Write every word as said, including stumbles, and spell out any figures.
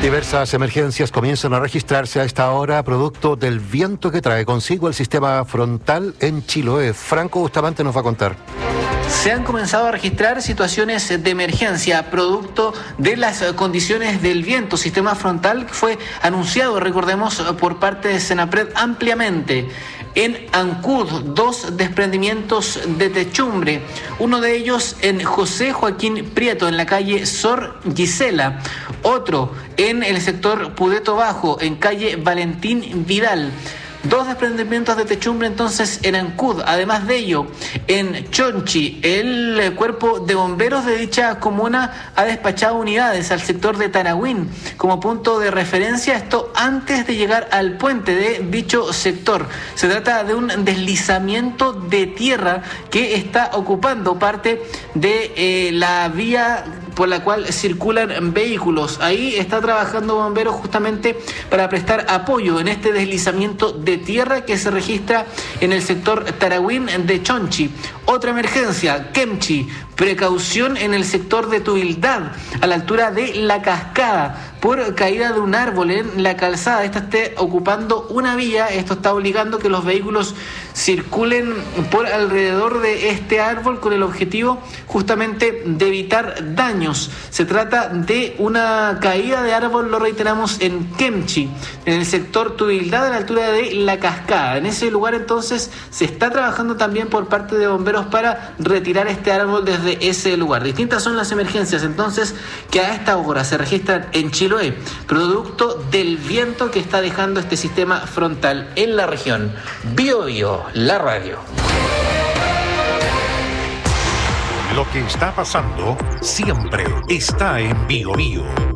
Diversas emergencias comienzan a registrarse a esta hora producto del viento que trae consigo el sistema frontal en Chiloé. Franco Bustamante nos va a contar. Se han comenzado a registrar situaciones de emergencia producto de las condiciones del viento. Sistema frontal que fue anunciado, recordemos, por parte de Senapred ampliamente. En Ancud, dos desprendimientos de techumbre, uno de ellos en José Joaquín Prieto, en la calle Sor Gisela, otro en el sector Pudeto Bajo, en calle Valentín Vidal. Dos desprendimientos de techumbre entonces en Ancud. Además de ello, en Chonchi, el cuerpo de bomberos de dicha comuna ha despachado unidades al sector de Tarahuín como punto de referencia, esto antes de llegar al puente de dicho sector. Se trata de un deslizamiento de tierra que está ocupando parte de eh, la vía por la cual circulan vehículos. Ahí está trabajando bomberos justamente para prestar apoyo en este deslizamiento de tierra que se registra en el sector Tarahuín de Chonchi. Otra emergencia, Kemchi, precaución en el sector de Tubildad, a la altura de La Cascada, por caída de un árbol en la calzada. Esta esté ocupando una vía. Esto está obligando que los vehículos circulen por alrededor de este árbol con el objetivo justamente de evitar daños. Se trata de una caída de árbol, lo reiteramos, en Kemchi, en el sector Tubildad, a la altura de La Cascada. En ese lugar entonces se está trabajando también por parte de bomberos para retirar este árbol desde ese lugar. Distintas son las emergencias entonces que a esta hora se registran en Chiloé, producto del viento que está dejando este sistema frontal en la región. Bio Bio, la radio. Lo que está pasando siempre está en Bio Bio.